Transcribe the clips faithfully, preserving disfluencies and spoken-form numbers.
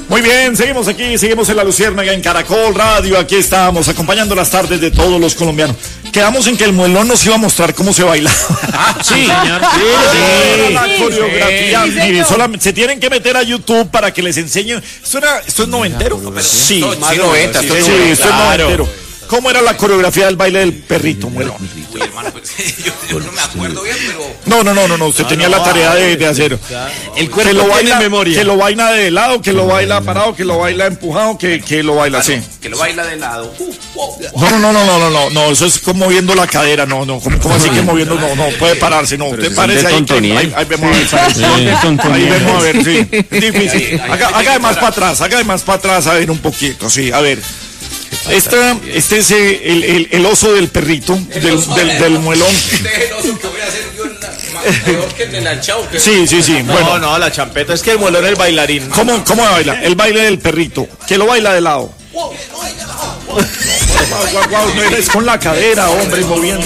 Muy bien, seguimos aquí, seguimos en La Luciérnaga, en Caracol Radio. Aquí estamos, acompañando las tardes de todos los colombianos. Quedamos en que el muelón nos iba a mostrar cómo se baila. Ah, sí, señor. Sí, sí, la sí, coreografía. sí, Mire, solamente se tienen que meter a YouTube para que les enseñen. ¿Esto, era, esto es noventero? Sí, más noventa. Sí, sí, esto es noventero. ¿Cómo era la coreografía del baile del perrito, muelón? Uy, hermano, pues, yo, yo no me acuerdo bien, pero... No, no, no, no, no, usted No, tenía no, la tarea de, de hacer. El cuerpo que lo tiene baila, memoria. que lo baila de lado, que lo baila parado, que lo baila empujado, que, que lo baila así. Que lo baila de lado. Uh, wow, wow. No, no, no, no, no, no, no, eso es como moviendo la cadera, no, no, como, como así que moviendo, no, no, puede pararse, no, usted parece ahí, que, ahí, ahí vemos a ver, sí, ahí vemos a ver, sí, es difícil, haga, haga de más para atrás, haga de más para atrás, a ver un poquito, sí, a ver. Este, este es el, el, el oso del perrito, del, del, del muelón. Este es el oso que voy a hacer yo en la, peor que el de la chao. Que Sí, sí, sí, No, bueno, no, la champeta es que el muelón es el bailarín. ¿cómo, cómo baila? El baile del perrito, que lo baila de lado. Guau, guau, guau, no es con la cadera, hombre, moviendo.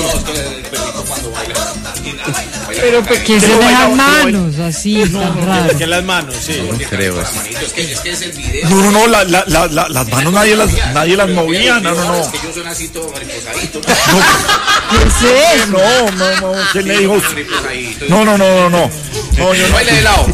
Pero porque se dejan manos así, tan raro. Que en las manos, sí. creo eso. Es que, es que es el video. No, no, no, la, la, la, la, las manos nadie las, nadie las movía, no, no, no. Es que yo soy así todo mariposadito. ¿Qué es eso? No, no, no, ¿quién le dijo? Mariposadito. No, no, no, no, no. No, yo no. Baile de lado.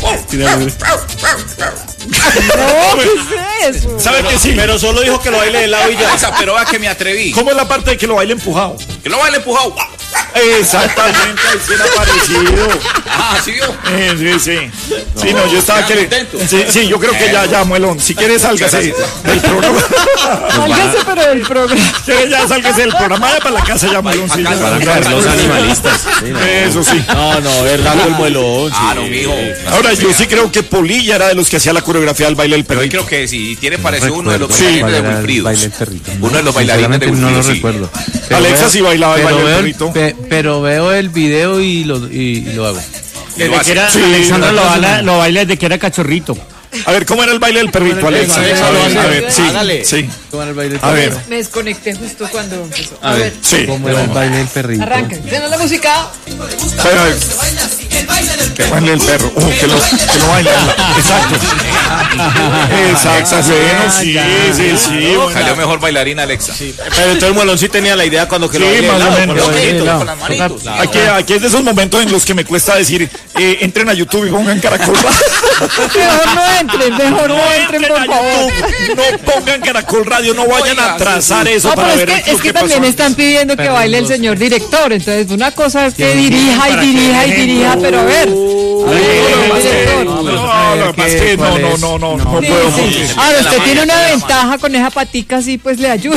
No, ¿qué es eso? ¿Sabe qué sí? Pero solo dijo que lo baile de lado y ya. Esa, pero vea que me atreví. ¿Cómo es la parte de que lo baile empujado? Que lo baile empujado. Exactamente, así era parecido. Ah, ¿sí vio? Eh, sí, sí. Sí, no, yo estaba ¿Están queriendo. contentos? Sí, sí, yo creo que ya, ya, muelón. Si quieres, sálgase del programa. Sálgase, pero del programa. Si quieres, ya sálgase del programa. Vaya para la casa ya, muelón. Sí, ya. Para caer los animalistas. Eso sí. No, no, es raro el muelón. Ah, no, mijo. Ahora, yo sí creo que Polilla era de los que hacía la coreografía del baile del Pero yo perrito. creo que sí, tiene parecido uno de los Sí. bailarines de Wilfridos. Uno de los bailarines de no lo Wilfridos, sí. recuerdo. Alexa sí bailaba el pero baile del veo, perrito. pe- pero veo el video y lo, y, y lo hago. Lo hace. Sí, Alexandra lo baila, lo baila desde que era cachorrito. A ver, ¿cómo era el baile del perrito, Alexa? A ver, a ver, sí, Hágale. sí. ¿Cómo era el baile del A ver, perrito? Me desconecté justo cuando empezó. A ver. sí. ¿Cómo era el baile del perrito? Arranca. ¿Tiene la música? Pero, que baile el perro. Uh, que, lo, que lo baile. Exacto. Exacto. Bueno, sí, sí, sí. Salió Buena. mejor bailarina Alexa. Pero entonces el muelón sí tenía la idea cuando que Sí, lo baile de más o lado, menos. con los Sí, deditos. no. Con las manitos. Aquí, aquí es de esos momentos en los que me cuesta decir, eh, entren a YouTube y pongan Caracol Radio. Mejor no entren, mejor no, No entren, entren a por favor. YouTube, no pongan Caracol Radio, no vayan a trazar eso No, para pero ver es que, lo es que que también pasó están antes. pidiendo que baile el señor director. Entonces, una cosa es que dirija y para dirija que y dejen, dirija, pero a ver. No, el no, director. no, no, lo que pasa es que no, no, no, no, no Sí, puedo. sí. Ahora, usted tiene una ventaja con esa patica así, pues le ayuda.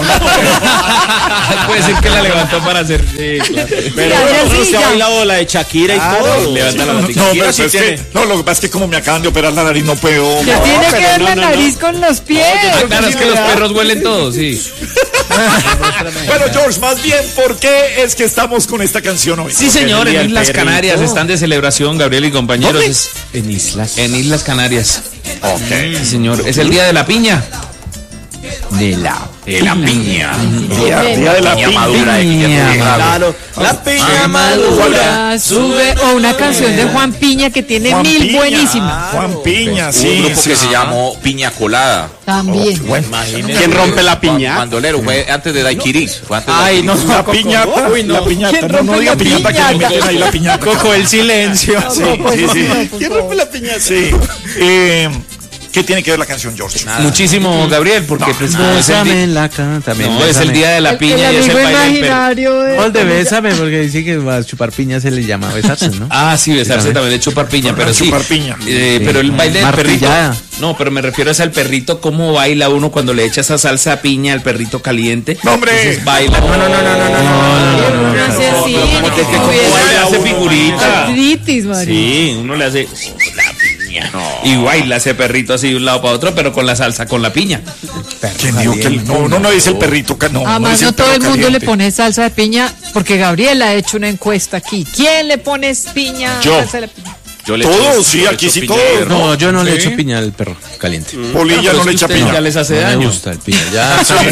Puede ser que la levantó para hacer. Sí, claro. Pero Sí, bueno, así usted ya. ha bailado la de Shakira y todo. Levanta la No, patica. pero Shakira pues sí es que, tiene. no, lo que pasa es que como me acaban de operar la nariz, no puedo. Que tiene que pero ver no, la no, no. nariz con los pies. Ah, claro, es que los perros huelen todos, sí. Bueno, George, más bien, ¿por qué es que estamos con esta canción hoy? Sí, señor, el día en del Islas perrito. Canarias están de celebración, Gabriel y compañeros. ¿Dónde? Es En islas. en Islas Canarias. Ok. Sí, señor. Es el día de la piña. De la De la piña. Día, día de la Piña piña. madura de Guillermo Delgado. Claro, la piña madura. Sube, o una canción de Juan Piña que tiene Juan mil Piña. buenísimas. Juan Piña, Un sí. grupo sí. que se llamó Piña Colada. También. ¿Quién rompe la piña? Bandolero, fue antes de Daiquiri. Fue antes de Ay, no, Daiquiri. La piñata, Uy, no. la piñata, ¿Quién no, no rompe diga la piñata, que no piñata? meten ahí la piñata. Coco, el silencio. Sí, sí, sí. ¿Quién rompe la piña? Sí. Eh, ¿Qué tiene que ver la canción, George? Muchísimo, Gabriel, porque pues, no, es el Bésame día, en la cama también. no, es el día de la El, piña el y es el amigo baile del perro. imaginario de... No, el de bésame, porque dice que a chupar piña se le llama besarse, ¿no? Ah, sí, besarse también de chupar piña, pero sí. Chupar piña. Eh, Sí. Pero el baile del perrito. Martillada. No, pero me refiero es al perrito, cómo baila uno cuando le echa esa salsa a piña al perrito caliente. No, hombre. Entonces baila. No, no, no, no, no, No sé así, ¿Cómo no que- que- cómo tuviera baila? Hace figurita. artritis, María. Sí, uno le hace la piña. Y baila ese perrito así de un lado para otro, pero con la salsa, con la piña. ¿Quién dijo que el- no, no, no dice el perrito, ca- no, no Además, dice no todo perro el mundo le caliente. pone salsa de piña, porque Gabriel ha hecho una encuesta aquí. ¿Quién le pone piña? Yo. Salsa de piña? Yo le Todos, echo- sí, yo le aquí echo sí piña todos. al perro. No, yo no le ¿Sí? echo piña al perro caliente. Polilla no le echa piña. Ya les hace No me daño. gusta el piña. Ya, Esa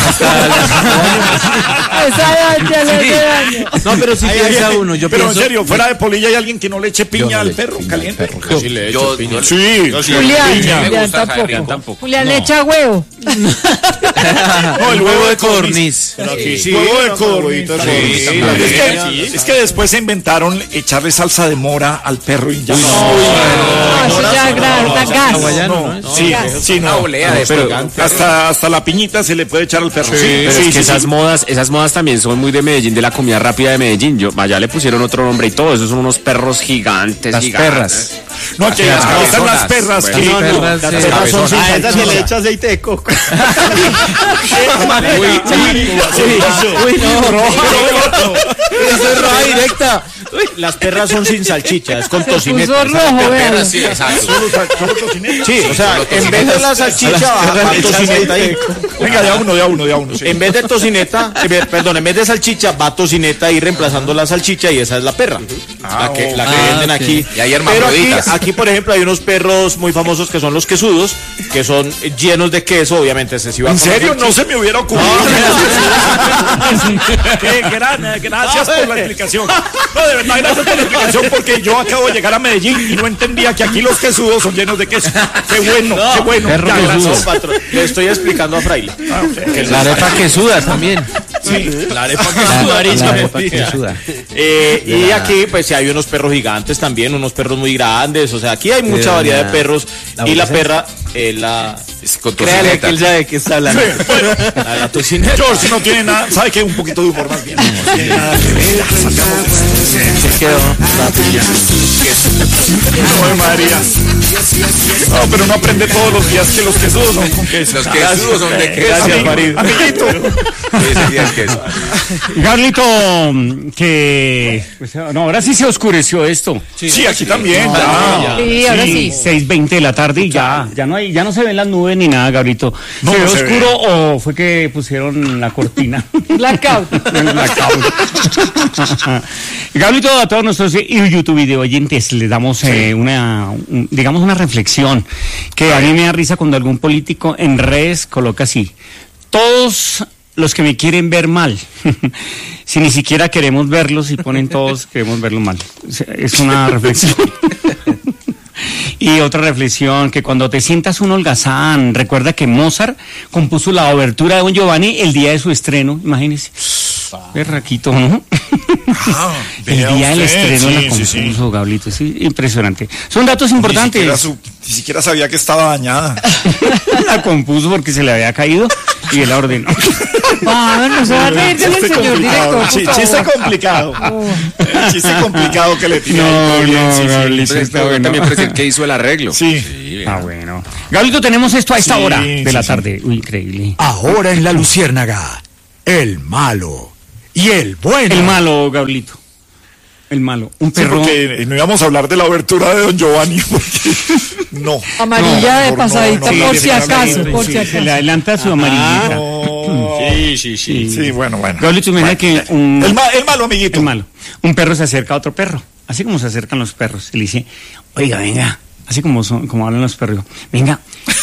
ya le hace daño. no, pero si piensa uno, yo Pero en pienso. serio, fuera de Polilla hay alguien que no le eche Yo piña no al le echo perro piña al caliente. perro Yo, caliente. yo, yo- Sí, yo sí. Julián, Me Julián gusta, tampoco. Julián tampoco. Julián le echa huevo. no, el huevo de codorniz. Pero aquí sí. Huevo de no, codorniz. huevito de Sí, codorniz sí, también. es, que, es que después se inventaron echarle salsa de mora al perro y ya no. No, eso ya gra- da gas. Hawaiano, ¿no? Sí, gas. sí, Una no. olea de Pero picante. hasta, hasta la piñita se le puede echar al perro. Sí, Pero sí, es que sí, esas sí. modas, esas modas también son muy de Medellín, de la comida rápida de Medellín. Yo, allá le pusieron otro nombre y todo. Esos son unos perros gigantes, Las gigantes. perras. No, aquí Las están las cabezonas. perras Bueno, que. No, no, las Las eh, perras son sin cabezonas. salchicha. A esa se le echa aceite de coco. Uy, no, eso es roja directa. Las perras son sin salchicha, es con Se tocineta. puso rojo, Pero vean. sí, exacto. Sí, o sea, en vez de la salchicha va va tocineta ahí. Venga, de a uno, de a uno, de a uno. sí. En vez de tocineta, eh, ver, perdón, en vez de salchicha va tocineta ahí reemplazando la salchicha y esa es la perra. La que, la que Ah, venden ok. aquí. Y hay Pero aquí, hermafroditas. aquí, por ejemplo, hay unos perros muy famosos que son los quesudos, que son llenos de queso, obviamente excesiva. ¿En serio? No se me hubiera ocurrido. Qué gran, eh, gracias por la explicación. No, de verdad, gracias por la explicación porque yo acabo de llegar a Medellín y no entendía que aquí los quesudos son llenos de queso. Qué bueno, qué bueno. perro Ya, quesudo. gracias. No, patrón, le estoy explicando a Fraile. Que La arepa que suda también. la arepa La, la arepa que suda. Eh, y aquí pues sí hay unos perros gigantes también, unos perros muy grandes, o sea, aquí hay mucha Pero variedad la- de perros la y la bolsa- perra eh, la, Es con Créale tocineta. que él sabe de qué está hablando. la, la tocineta. George no tiene nada, sabe que un poquito de humor más bien. No tiene nada que ver. Se quedó. No, María. No, pero uno aprende todos los días que los quesudos son con queso. Los quesudos son de queso. Gracias, Farid. Amiguito. Ese día es queso. Carlito, que... pues, no, ahora sí se oscureció esto. Sí, aquí también. ya. Sí, ahora sí. seis veinte de la tarde y ya, ya no hay, ya no se ven las nubes ni nada, Gabrielito. No, ¿Se ve no se oscuro o fue que pusieron la cortina? Blackout. El blackout. Gabrielito, a todos nuestros YouTube video oyentes les damos eh, una, un- digamos una reflexión que a mí me da risa cuando algún político en redes coloca así: todos los que me quieren ver mal, si ni siquiera queremos verlos y ponen todos queremos verlos mal. Es una reflexión. Y otra reflexión, que cuando te sientas un holgazán, recuerda que Mozart compuso la obertura de Don Giovanni el día de su estreno, imagínese. Berraquito, ¿no? Ah, el vea día del usted, estreno la sí, compuso, sí, sí. Gablito, sí, impresionante. Son datos Ni importantes. siquiera, su- ni siquiera sabía que estaba dañada. La compuso porque se le había caído y él la ordenó. Ah, no se va a reír del Chiste señor complicado, director, chi- por chiste favor. complicado. Eh, Chiste complicado que le tiré. No, Muy bien, no, sí, sí. Gablito, Pero está yo bueno. también parece que hizo el arreglo. Sí. Ah, bueno. Gablito, tenemos esto a esta Sí, hora de sí, la sí. tarde. Uy, increíble. Ahora en La Luciérnaga, el malo y el bueno. El malo, Gablito. El malo. Un Sí, perro. porque no íbamos a hablar de la obertura de Don Giovanni. Porque no. Amarilla de No, pasadita, no, no, por sí, si acaso, por si Se le acaso. adelanta su amarillita. No. Sí, sí, sí. Sí, bueno, bueno. Gablito, imagina que un... El, ma- el malo, amiguito. El malo. Un perro se acerca a otro perro, así como se acercan los perros. Y le dice, oiga, venga, así como son, como hablan los perros, venga.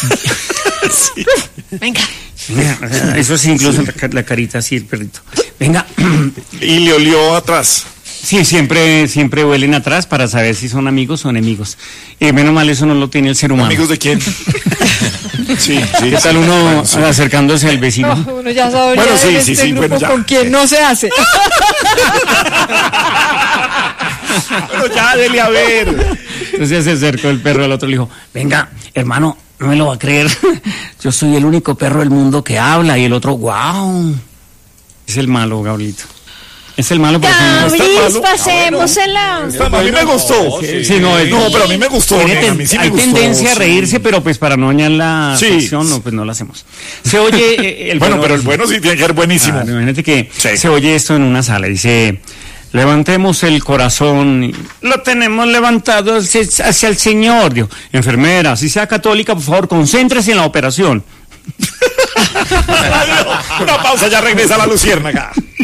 Venga. Venga, eso sí, incluso la, ca- la carita así, el perrito. Venga. Y le olió atrás. Sí, siempre, siempre huelen atrás para saber si son amigos o enemigos. Y menos mal eso no lo tiene el ser humano. ¿Amigos de quién? Sí, sí. ¿Qué tal uno acercándose al vecino? No, uno ya sabría Bueno, sí, en sí, este sí, grupo bueno, ya. con quién no se hace. Pero ya, dele a ver. Entonces se acercó el perro al otro y le dijo, venga, hermano, no me lo va a creer. Yo soy el único perro del mundo que habla. Y el otro, wow. Es el malo, Gabrielito. Es el malo porque... Gabris, pasémosela. Está- a mí me gustó. Sí, no, es- No, pero a mí me gustó. Tiene nena, a ten- mí sí me hay gustó, tendencia a sí. reírse, pero pues para no dañar la Sí. sección, no, pues no la hacemos. Se oye eh, el Bueno, pero el bueno sí tiene que ser buenísimo. Ah, imagínate que Sí. se oye esto en una sala, dice, levantemos el corazón, y lo tenemos levantado hacia, hacia el Señor. Dijo, enfermera, si sea católica, por favor, concéntrese en la operación. Una pausa, ya regresa la Luciérnaga.